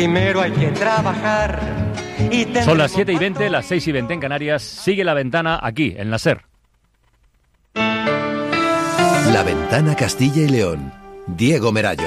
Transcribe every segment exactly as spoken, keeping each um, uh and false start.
Primero hay que trabajar. Y Son las siete y veinte, las seis y veinte en Canarias. Sigue La Ventana aquí, en la SER. La Ventana Castilla y León. Diego Merayo.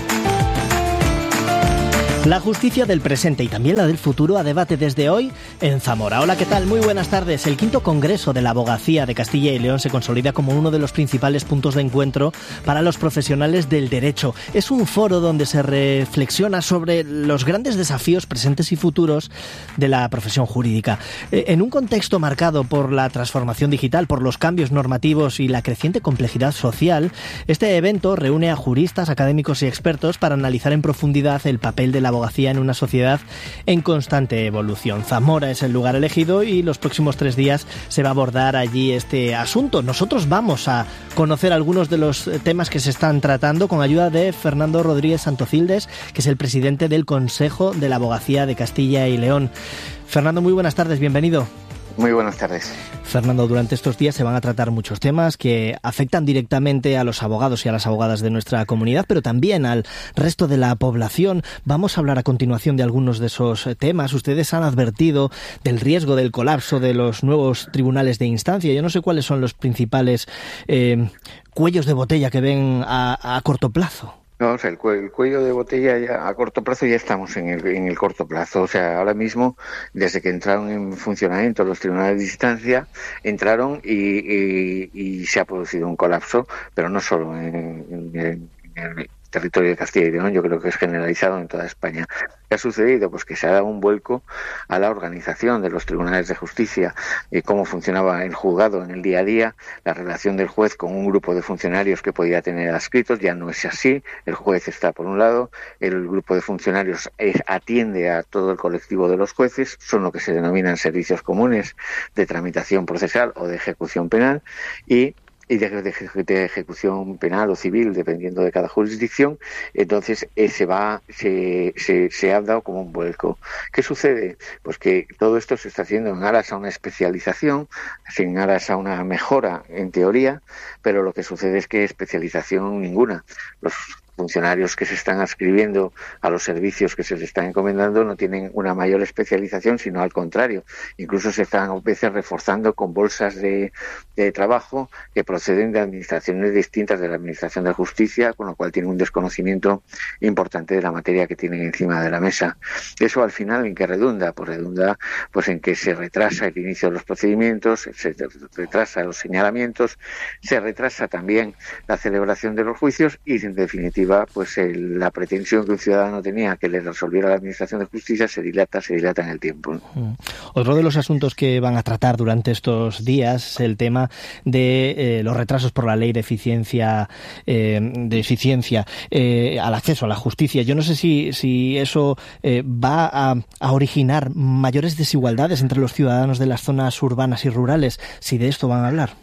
La justicia del presente y también la del futuro a debate desde hoy en Zamora. Hola, ¿qué tal? Muy buenas tardes. El quinto Congreso de la Abogacía de Castilla y León se consolida como uno de los principales puntos de encuentro para los profesionales del derecho. Es un foro donde se reflexiona sobre los grandes desafíos presentes y futuros de la profesión jurídica. En un contexto marcado por la transformación digital, por los cambios normativos y la creciente complejidad social, este evento reúne a juristas, académicos y expertos para analizar en profundidad el papel de la abogacía en una sociedad en constante evolución. Zamora es el lugar elegido y los próximos tres días se va a abordar allí este asunto. Nosotros vamos a conocer algunos de los temas que se están tratando con ayuda de Fernando Rodríguez Santocildes, que es el presidente del Consejo de la Abogacía de Castilla y León. Fernando, muy buenas tardes, bienvenido. Muy buenas tardes. Fernando, durante estos días se van a tratar muchos temas que afectan directamente a los abogados y a las abogadas de nuestra comunidad, pero también al resto de la población. Vamos a hablar a continuación de algunos de esos temas. Ustedes han advertido del riesgo del colapso de los nuevos tribunales de instancia. Yo no sé cuáles son los principales eh, cuellos de botella que ven a, a corto plazo. No, o sea, el, cu- el cuello de botella ya, a corto plazo ya estamos en el, en el corto plazo. O sea, ahora mismo, desde que entraron en funcionamiento los tribunales de instancia, entraron y, y, y se ha producido un colapso, pero no solo en, en, en el territorio de Castilla y León, yo creo que es generalizado en toda España. ¿Qué ha sucedido? Pues que se ha dado un vuelco a la organización de los tribunales de justicia, y cómo funcionaba el juzgado en el día a día, la relación del juez con un grupo de funcionarios que podía tener adscritos. Ya no es así. El juez está por un lado, el grupo de funcionarios es, atiende a todo el colectivo de los jueces, son lo que se denominan servicios comunes de tramitación procesal o de ejecución penal, y y de, de, de ejecución penal o civil, dependiendo de cada jurisdicción. Entonces eh, se va se, se, se ha dado como un vuelco. ¿Qué sucede? Pues que todo esto se está haciendo en aras a una especialización, en aras a una mejora en teoría, pero lo que sucede es que especialización ninguna. Los funcionarios que se están adscribiendo a los servicios que se les están encomendando no tienen una mayor especialización, sino al contrario. Incluso se están a veces reforzando con bolsas de, de trabajo que proceden de administraciones distintas de la Administración de Justicia, con lo cual tienen un desconocimiento importante de la materia que tienen encima de la mesa. Eso al final, ¿en qué redunda? Pues redunda pues en que se retrasa el inicio de los procedimientos, se retrasa los señalamientos, se retrasa también la celebración de los juicios y, en definitiva, pues el, la pretensión que un ciudadano tenía que le resolviera la Administración de Justicia se dilata, se dilata en el tiempo, ¿no? Otro de los asuntos que van a tratar durante estos días es el tema de eh, los retrasos por la ley de eficiencia eh, de eficiencia eh, al acceso a la justicia. Yo no sé si, si eso eh, va a, a originar mayores desigualdades entre los ciudadanos de las zonas urbanas y rurales. Si de esto van a hablar.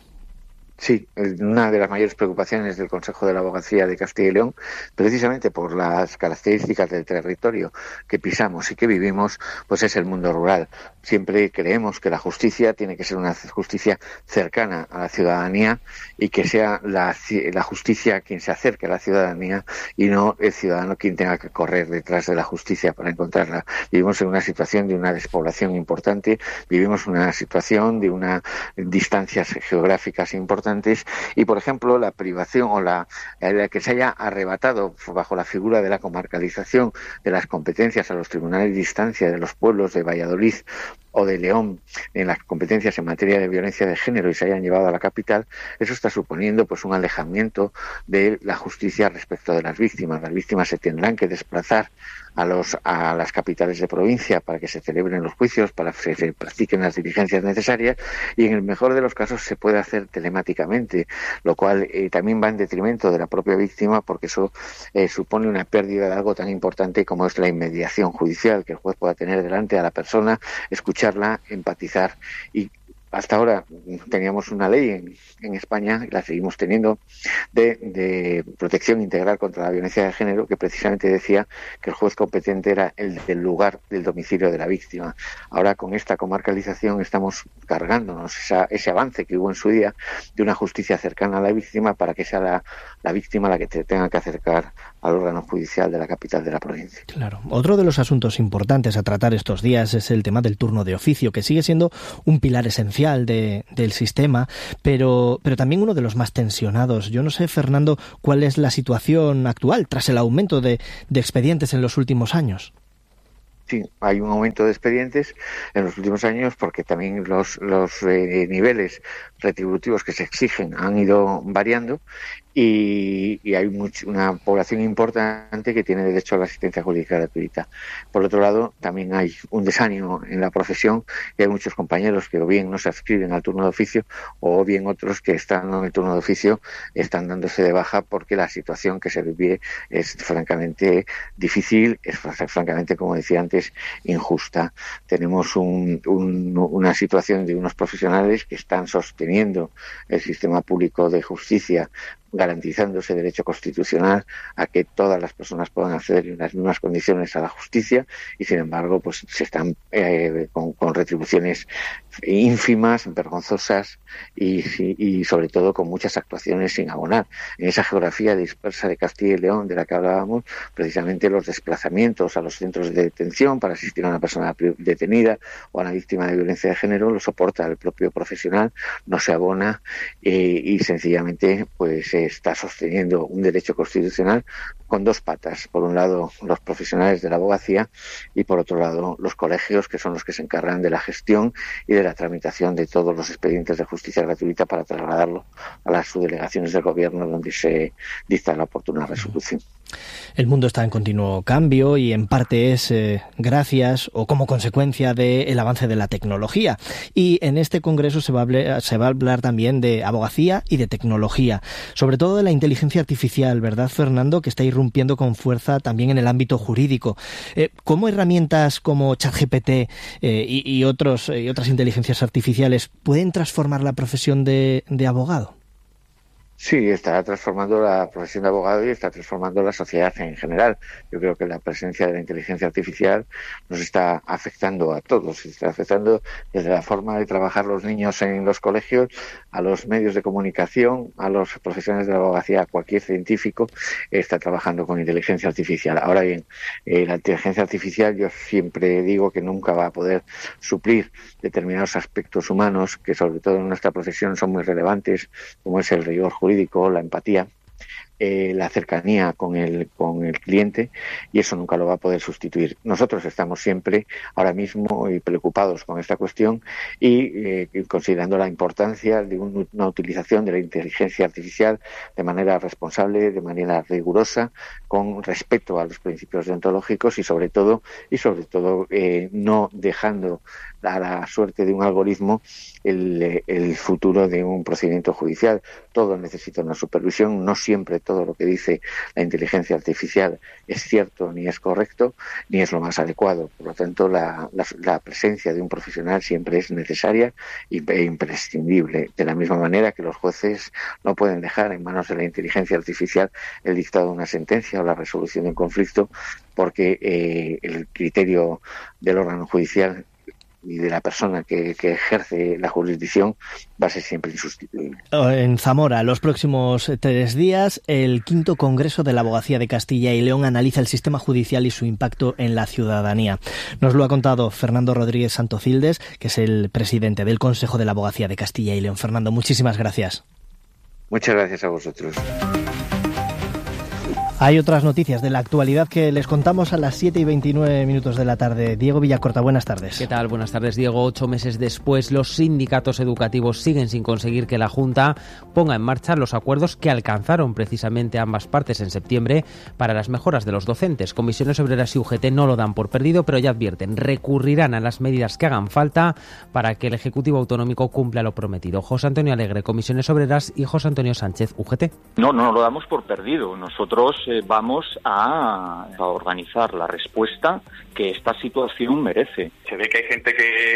Sí, una de las mayores preocupaciones del Consejo de la Abogacía de Castilla y León, precisamente por las características del territorio que pisamos y que vivimos, pues es el mundo rural. Siempre creemos que la justicia tiene que ser una justicia cercana a la ciudadanía y que sea la, la justicia quien se acerque a la ciudadanía y no el ciudadano quien tenga que correr detrás de la justicia para encontrarla. Vivimos en una situación de una despoblación importante, vivimos en una situación de unas distancias geográficas importantes. Y, por ejemplo, la privación o la, la que se haya arrebatado bajo la figura de la comarcalización de las competencias a los tribunales de instancia de los pueblos de Valladolid o de León en las competencias en materia de violencia de género y se hayan llevado a la capital, eso está suponiendo pues un alejamiento de la justicia respecto de las víctimas. Las víctimas se tendrán que desplazar a los a las capitales de provincia para que se celebren los juicios, para que se practiquen las diligencias necesarias, y en el mejor de los casos se puede hacer telemáticamente, lo cual eh, también va en detrimento de la propia víctima, porque eso eh, supone una pérdida de algo tan importante como es la inmediación judicial, que el juez pueda tener delante a la persona, escucharla, empatizar y hasta ahora teníamos una ley en, en España, y la seguimos teniendo, de, de protección integral contra la violencia de género, que precisamente decía que el juez competente era el del lugar del domicilio de la víctima. Ahora, con esta comarcalización, estamos cargándonos esa, ese avance que hubo en su día de una justicia cercana a la víctima, para que sea la, la víctima la que te tenga que acercar al órgano judicial de la capital de la provincia. Claro. Otro de los asuntos importantes a tratar estos días es el tema del turno de oficio, que sigue siendo un pilar esencial de, del sistema, pero, pero también uno de los más tensionados. Yo no sé, Fernando, cuál es la situación actual tras el aumento de, de expedientes en los últimos años. Sí, hay un aumento de expedientes en los últimos años, porque también los, los eh, niveles retributivos que se exigen han ido variando, y, y hay much, una población importante que tiene derecho a la asistencia jurídica gratuita. Por otro lado, también hay un desánimo en la profesión, y hay muchos compañeros que o bien no se adscriben al turno de oficio, o bien otros que están en el turno de oficio están dándose de baja porque la situación que se vive es francamente difícil, es francamente, como decía antes, injusta. Tenemos un, un, una situación de unos profesionales que están sosteniendo el sistema público de justicia, garantizando ese derecho constitucional a que todas las personas puedan acceder en las mismas condiciones a la justicia, y sin embargo pues se están eh, con, con retribuciones ínfimas, vergonzosas, y, y sobre todo con muchas actuaciones sin abonar. En esa geografía dispersa de Castilla y León de la que hablábamos, precisamente los desplazamientos a los centros de detención para asistir a una persona detenida o a una víctima de violencia de género lo soporta el propio profesional, no se abona, eh, y sencillamente pues está sosteniendo un derecho constitucional con dos patas. Por un lado, los profesionales de la abogacía, y por otro lado, los colegios, que son los que se encargan de la gestión y de la tramitación de todos los expedientes de justicia gratuita para trasladarlo a las subdelegaciones del gobierno, donde se dicta la oportuna resolución. El mundo está en continuo cambio, y en parte es eh, gracias o como consecuencia del avance de la tecnología. Y en este congreso se va, a hablar, se va a hablar también de abogacía y de tecnología, sobre todo de la inteligencia artificial, ¿verdad, Fernando?, que está irrumpiendo con fuerza también en el ámbito jurídico. Eh, ¿Cómo herramientas como ChatGPT eh, y, y, otros, y otras inteligencias artificiales pueden transformar la profesión de, de abogado? Sí, está transformando la profesión de abogado y está transformando la sociedad en general. Yo creo que la presencia de la inteligencia artificial nos está afectando a todos. Está afectando desde la forma de trabajar los niños en los colegios, a los medios de comunicación, a los profesionales de la abogacía, a cualquier científico está trabajando con inteligencia artificial. Ahora bien, eh, la inteligencia artificial, yo siempre digo que nunca va a poder suplir determinados aspectos humanos que, sobre todo en nuestra profesión, son muy relevantes, como es el rigor jurídico, la empatía, eh, la cercanía con el con el cliente, y eso nunca lo va a poder sustituir. Nosotros estamos siempre, ahora mismo, y preocupados con esta cuestión, y eh, considerando la importancia de un, una utilización de la inteligencia artificial de manera responsable, de manera rigurosa, con respeto a los principios deontológicos, y sobre todo y sobre todo eh, no dejando a la suerte de un algoritmo el, el futuro de un procedimiento judicial. Todo necesita una supervisión, no siempre todo lo que dice la inteligencia artificial es cierto, ni es correcto, ni es lo más adecuado. Por lo tanto, la, la, la presencia de un profesional siempre es necesaria e imprescindible, de la misma manera que los jueces no pueden dejar en manos de la inteligencia artificial el dictado de una sentencia o la resolución de un conflicto, porque eh, el criterio del órgano judicial y de la persona que, que ejerce la jurisdicción va a ser siempre insustituible. En Zamora, los próximos tres días, el quinto Congreso de la Abogacía de Castilla y León analiza el sistema judicial y su impacto en la ciudadanía. Nos lo ha contado Fernando Rodríguez Santocildes, que es el presidente del Consejo de la Abogacía de Castilla y León. Fernando, muchísimas gracias. Muchas gracias a vosotros. Hay otras noticias de la actualidad que les contamos a las siete y veintinueve minutos de la tarde. Diego Villacorta, buenas tardes. ¿Qué tal? Buenas tardes, Diego. Ocho meses después, los sindicatos educativos siguen sin conseguir que la Junta ponga en marcha los acuerdos que alcanzaron precisamente ambas partes en septiembre para las mejoras de los docentes. Comisiones Obreras y U G T no lo dan por perdido, pero ya advierten, recurrirán a las medidas que hagan falta para que el Ejecutivo Autonómico cumpla lo prometido. José Antonio Alegre, Comisiones Obreras, y José Antonio Sánchez, U G T. No, no lo damos por perdido. Nosotros eh, vamos a, a organizar la respuesta que esta situación merece. Se ve que hay gente que,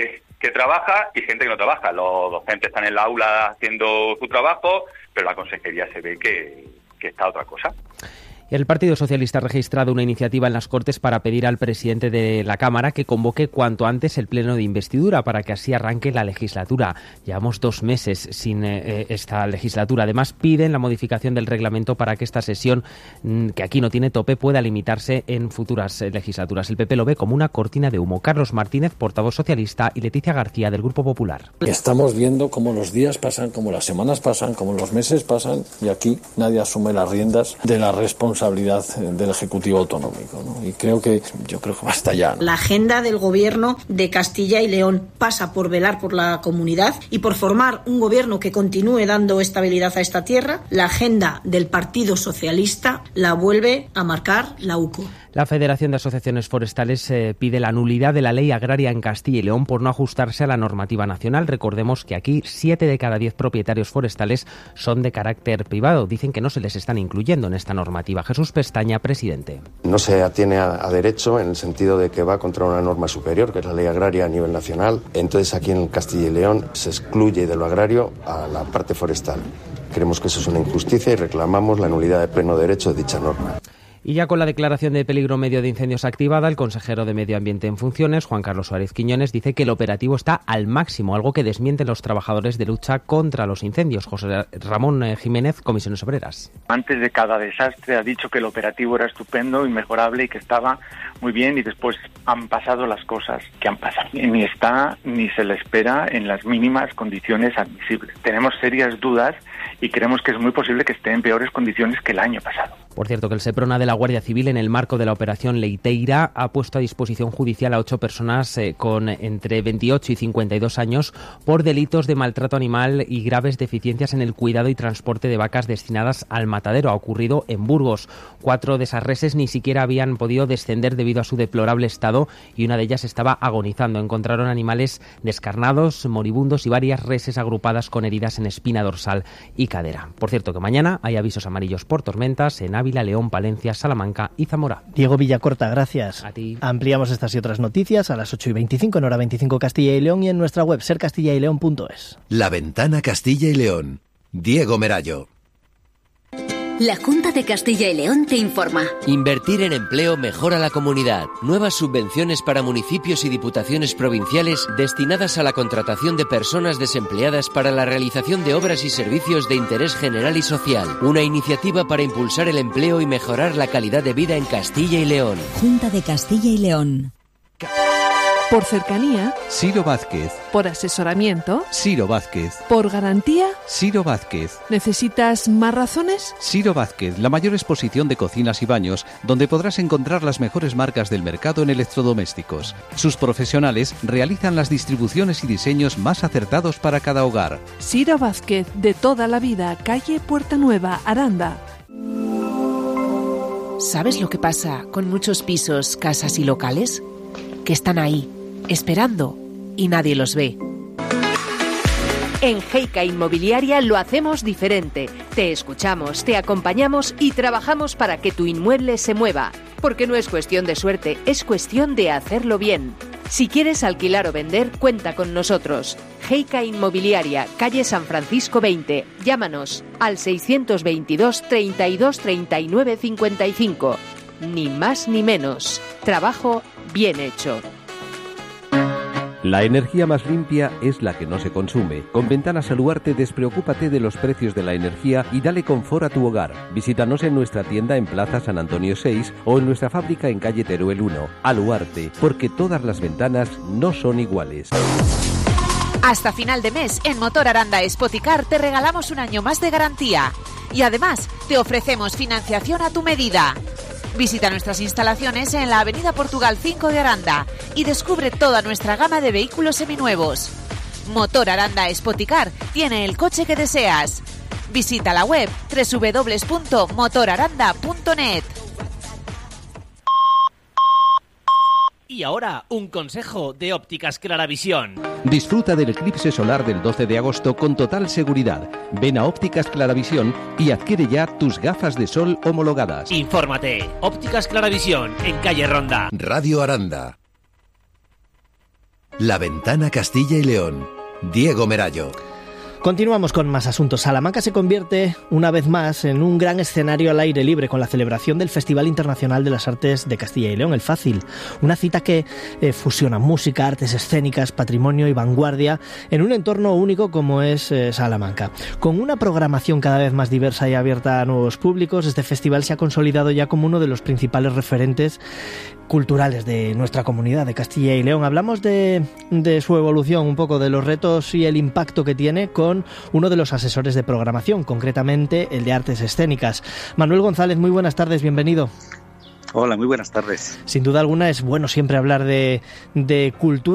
que trabaja y gente que no trabaja. Los docentes están en la aula haciendo su trabajo, pero la consejería se ve que, que está otra cosa. El Partido Socialista ha registrado una iniciativa en las Cortes para pedir al presidente de la Cámara que convoque cuanto antes el pleno de investidura para que así arranque la legislatura. Llevamos dos meses sin eh, esta legislatura. Además, piden la modificación del reglamento para que esta sesión, que aquí no tiene tope, pueda limitarse en futuras legislaturas. El P P lo ve como una cortina de humo. Carlos Martínez, portavoz socialista, y Leticia García, del Grupo Popular. Estamos viendo cómo los días pasan, cómo las semanas pasan, cómo los meses pasan, y aquí nadie asume las riendas de la responsabilidad del Ejecutivo Autonómico, ¿no? Y creo que, yo creo que basta ya, ¿no? La agenda del Gobierno de Castilla y León pasa por velar por la comunidad y por formar un gobierno que continúe dando estabilidad a esta tierra. La agenda del Partido Socialista la vuelve a marcar la U C O. La Federación de Asociaciones Forestales eh, pide la nulidad de la ley agraria en Castilla y León por no ajustarse a la normativa nacional. Recordemos que aquí siete de cada diez propietarios forestales son de carácter privado. Dicen que no se les están incluyendo en esta normativa. Jesús Pestaña, presidente. No se atiene a, a derecho en el sentido de que va contra una norma superior, que es la ley agraria a nivel nacional. Entonces aquí en Castilla y León se excluye de lo agrario a la parte forestal. Creemos que eso es una injusticia y reclamamos la nulidad de pleno derecho de dicha norma. Y ya con la declaración de peligro medio de incendios activada, el consejero de Medio Ambiente en funciones, Juan Carlos Suárez Quiñones, dice que el operativo está al máximo, algo que desmienten los trabajadores de lucha contra los incendios. José Ramón Jiménez, Comisiones Obreras. Antes de cada desastre ha dicho que el operativo era estupendo, inmejorable y que estaba muy bien, y después han pasado las cosas que han pasado. Ni está ni se le espera en las mínimas condiciones admisibles. Tenemos serias dudas y creemos que es muy posible que esté en peores condiciones que el año pasado. Por cierto, que el Seprona de la Guardia Civil, en el marco de la operación Leiteira, ha puesto a disposición judicial a ocho personas eh, con entre veintiocho y cincuenta y dos años por delitos de maltrato animal y graves deficiencias en el cuidado y transporte de vacas destinadas al matadero. Ha ocurrido en Burgos. Cuatro de esas reses ni siquiera habían podido descender debido a su deplorable estado y una de ellas estaba agonizando. Encontraron animales descarnados, moribundos y varias reses agrupadas con heridas en espina dorsal y cadera. Por cierto, que mañana hay avisos amarillos por tormentas en Ávila, León, Palencia, Salamanca y Zamora. Diego Villacorta, gracias. A ti. Ampliamos estas y otras noticias a las ocho y veinticinco en hora veinticinco Castilla y León y en nuestra web ser castilla y león punto es. La Ventana Castilla y León. Diego Merayo. La Junta de Castilla y León te informa. Invertir en empleo mejora la comunidad. Nuevas subvenciones para municipios y diputaciones provinciales destinadas a la contratación de personas desempleadas para la realización de obras y servicios de interés general y social. Una iniciativa para impulsar el empleo y mejorar la calidad de vida en Castilla y León. Junta de Castilla y León. Por cercanía, Ciro Vázquez. Por asesoramiento, Ciro Vázquez. Por garantía, Ciro Vázquez. ¿Necesitas más razones? Ciro Vázquez, la mayor exposición de cocinas y baños, donde podrás encontrar las mejores marcas del mercado en electrodomésticos. Sus profesionales realizan las distribuciones y diseños más acertados para cada hogar. Ciro Vázquez, de toda la vida, calle Puerta Nueva, Aranda. ¿Sabes lo que pasa con muchos pisos, casas y locales? Que están ahí, esperando, y nadie los ve. En Heica Inmobiliaria lo hacemos diferente. Te escuchamos, te acompañamos y trabajamos para que tu inmueble se mueva. Porque no es cuestión de suerte, es cuestión de hacerlo bien. Si quieres alquilar o vender, cuenta con nosotros. Heica Inmobiliaria, calle San Francisco veinte. Llámanos al seiscientos veintidós, treinta y dos, treinta y nueve, cincuenta y cinco. Ni más ni menos. Trabajo bien hecho. La energía más limpia es la que no se consume. Con Ventanas Aluarte despreocúpate de los precios de la energía y dale confort a tu hogar. Visítanos en nuestra tienda en Plaza San Antonio seis o en nuestra fábrica en calle Teruel uno. Aluarte, porque todas las ventanas no son iguales. Hasta final de mes, en Motor Aranda Spoticar te regalamos un año más de garantía. Y además, te ofrecemos financiación a tu medida. Visita nuestras instalaciones en la avenida Portugal cinco de Aranda y descubre toda nuestra gama de vehículos seminuevos. Motor Aranda Spoticar tiene el coche que deseas. Visita la web doble u doble u doble u punto motor aranda punto net. Y ahora, un consejo de Ópticas Claravisión. Disfruta del eclipse solar del doce de agosto con total seguridad. Ven a Ópticas Claravisión y adquiere ya tus gafas de sol homologadas. Infórmate. Ópticas Claravisión, en calle Ronda. Radio Aranda. La Ventana Castilla y León. Diego Merallo. Continuamos con más asuntos. Salamanca se convierte una vez más en un gran escenario al aire libre con la celebración del Festival Internacional de las Artes de Castilla y León, el FACIL. Una cita que eh, fusiona música, artes escénicas, patrimonio y vanguardia en un entorno único como es eh, Salamanca. Con una programación cada vez más diversa y abierta a nuevos públicos, este festival se ha consolidado ya como uno de los principales referentes culturales de nuestra comunidad de Castilla y León. Hablamos de, de su evolución, un poco de los retos y el impacto que tiene con uno de los asesores de programación, concretamente el de artes escénicas. Manuel González, muy buenas tardes, bienvenido. Hola, muy buenas tardes. Sin duda alguna es bueno siempre hablar de, de cultura.